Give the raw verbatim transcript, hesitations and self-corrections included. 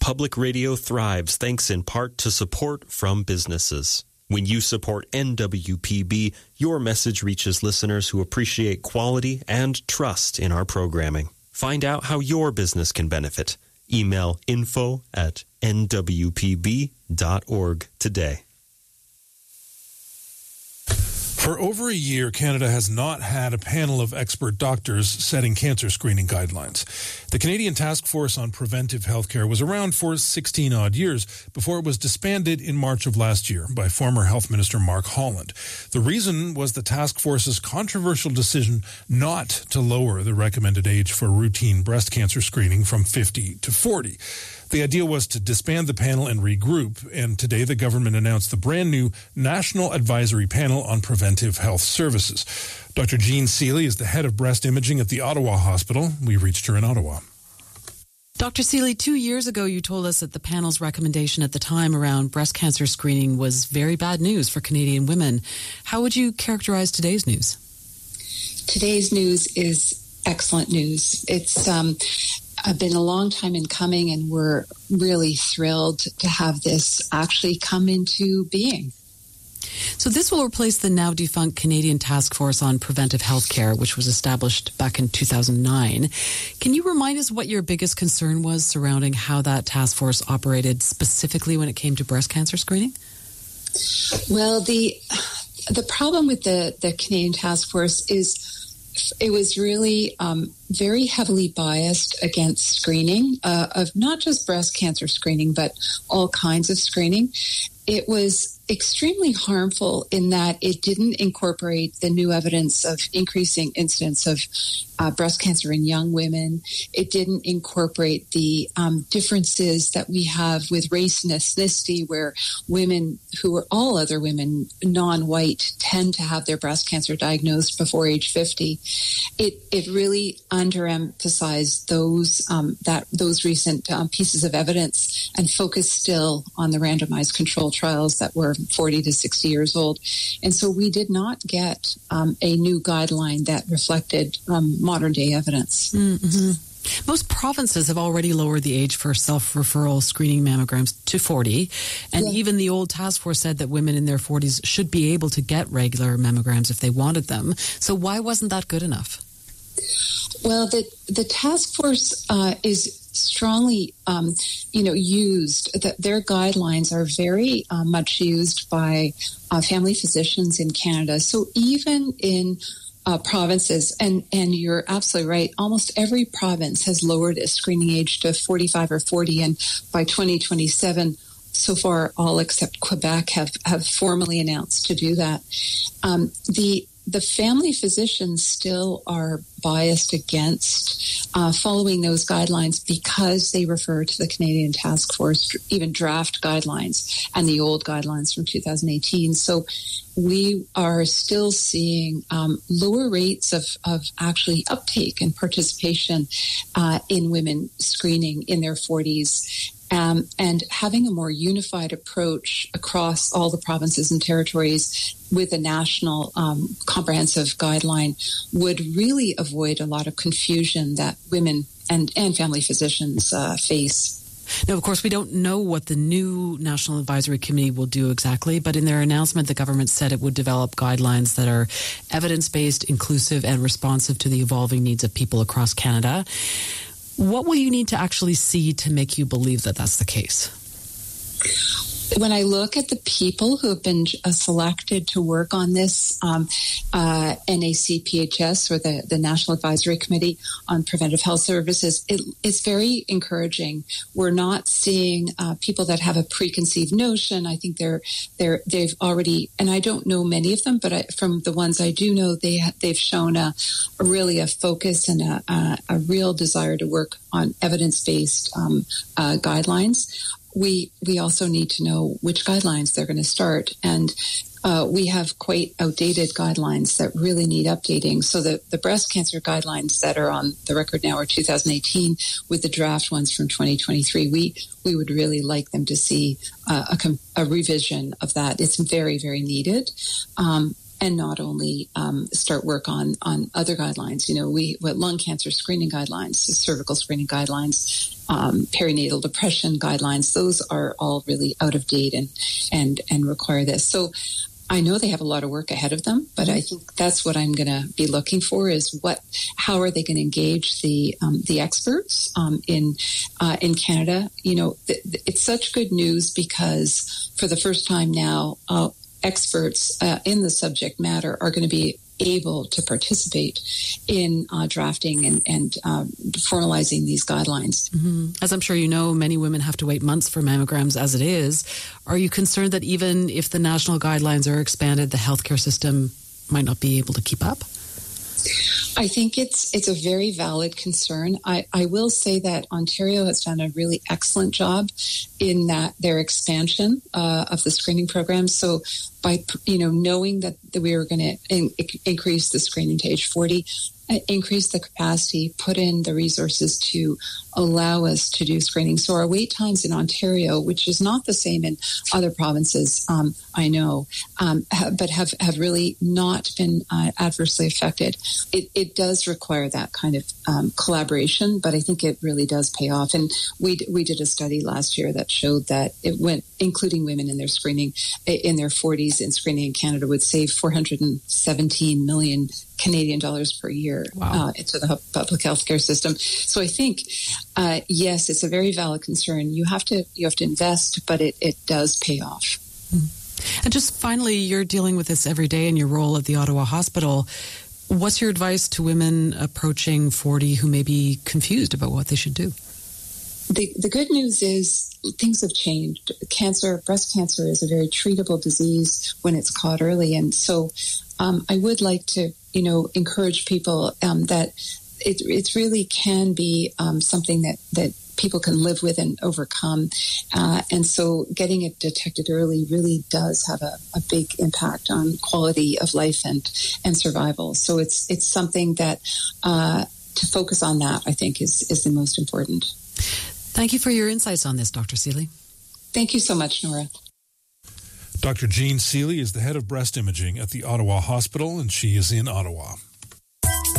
Public radio thrives thanks in part to support from businesses. When you support N W P B, your message reaches listeners who appreciate quality and trust in our programming. Find out how your business can benefit. Email info at n w p b dot org today. For over a year, Canada has not had a panel of expert doctors setting cancer screening guidelines. The Canadian Task Force on Preventive Healthcare was around for sixteen-odd years before it was disbanded in March of last year by former Health Minister Mark Holland. The reason was the task force's controversial decision not to lower the recommended age for routine breast cancer screening from fifty to forty. The idea was to disband the panel and regroup, and today the government announced the brand new National Advisory Panel on Preventive Health Services. Doctor Jean Seeley is the head of breast imaging at the Ottawa Hospital. We reached her in Ottawa. Doctor Seeley, two years ago you told us that the panel's recommendation at the time around breast cancer screening was very bad news for Canadian women. How would you characterize today's news? Today's news is excellent news. It's um, been a long time in coming, and we're really thrilled to have this actually come into being. So this will replace the now defunct Canadian Task Force on Preventive Healthcare, which was established back in two thousand nine. Can you remind us what your biggest concern was surrounding how that task force operated specifically when it came to breast cancer screening? Well, the the problem with the, the Canadian Task Force is it was really um, very heavily biased against screening uh, of not just breast cancer screening, but all kinds of screening. It was extremely harmful in that it didn't incorporate the new evidence of increasing incidence of uh, breast cancer in young women. It didn't incorporate the um, differences that we have with race and ethnicity, where women who are all other women, non-white, tend to have their breast cancer diagnosed before age fifty. It it really underemphasized those um, that those recent um, pieces of evidence and focused still on the randomized control trials that were forty to sixty years old. And so we did not get um, a new guideline that reflected um, modern day evidence. Mm-hmm. Most provinces have already lowered the age for self-referral screening mammograms to forty. And yeah. Even the old task force said that women in their forties should be able to get regular mammograms if they wanted them. So why wasn't that good enough? Well, the, the task force uh, is strongly, um, you know, used. That their guidelines are very uh, much used by uh, family physicians in Canada. So even in uh, provinces, and, and you're absolutely right, almost every province has lowered its screening age to forty-five or forty, and by twenty twenty-seven, so far all except Quebec have, have formally announced to do that. Um, the The family physicians still are biased against uh, following those guidelines because they refer to the Canadian Task Force, even draft guidelines, and the old guidelines from two thousand eighteen. So we are still seeing um, lower rates of, of actually uptake and participation uh, in women screening in their forties. Um, and having a more unified approach across all the provinces and territories with a national um, comprehensive guideline would really avoid a lot of confusion that women and, and family physicians uh, face. Now, of course, we don't know what the new National Advisory Committee will do exactly, but in their announcement, the government said it would develop guidelines that are evidence-based, inclusive, and responsive to the evolving needs of people across Canada. What will you need to actually see to make you believe that that's the case? When I look at the people who have been uh, selected to work on this, um, uh, N A C P H S, or the, the National Advisory Committee on Preventive Health Services, it, it's very encouraging. We're not seeing uh, people that have a preconceived notion. I think they're they're they've already, and I don't know many of them, but I, from the ones I do know, they ha- they've shown a, a really a focus and a, a, a real desire to work on evidence-based um, uh, guidelines. We we also need to know which guidelines they're going to start. And uh, we have quite outdated guidelines that really need updating. So the, the breast cancer guidelines that are on the record now are two thousand eighteen, with the draft ones from twenty twenty-three. We we would really like them to see uh, a, a revision of that. It's very, very needed. Um, and not only um, start work on on other guidelines. You know, we what lung cancer screening guidelines, cervical screening guidelines, um, perinatal depression guidelines. Those are all really out of date and and and require this. So I know they have a lot of work ahead of them, but I think that's what I'm going to be looking for is what, how are they going to engage the um, the experts um, in uh, in Canada? You know, th- th- it's such good news because for the first time now, uh, experts uh, in the subject matter are going to be able to participate in uh, drafting and, and um, formalizing these guidelines. Mm-hmm. As I'm sure you know, many women have to wait months for mammograms as it is. Are you concerned that even if the national guidelines are expanded, the healthcare system might not be able to keep up? I think it's it's a very valid concern. I, I will say that Ontario has done a really excellent job in that their expansion uh, of the screening program. So by, you know, knowing that, that we were going to in, increase the screening to age forty, increase the capacity, put in the resources to allow us to do screening. So our wait times in Ontario, which is not the same in other provinces, um, I know, um, ha- but have, have really not been uh, adversely affected. It, it does require that kind of um, collaboration, but I think it really does pay off. And we we did a study last year that showed that it went, including women in their screening, in their forties in screening in Canada, would save four hundred seventeen million Canadian dollars per year wow. uh, to the public healthcare system. So I think, uh, yes, it's a very valid concern. You have to you have to invest, but it, it does pay off. Mm. And just finally, you're dealing with this every day in your role at the Ottawa Hospital. What's your advice to women approaching forty who may be confused about what they should do? The, the good news is things have changed. Cancer, breast cancer is a very treatable disease when it's caught early. And so um, I would like to, you know, encourage people um, that it, it really can be um, something that, that people can live with and overcome. Uh, and so getting it detected early really does have a, a big impact on quality of life and, and survival. So it's it's something that uh, to focus on that, I think, is, is the most important. Thank you for your insights on this, Doctor Seeley. Thank you so much, Nora. Doctor Jean Seeley is the head of breast imaging at the Ottawa Hospital, and she is in Ottawa.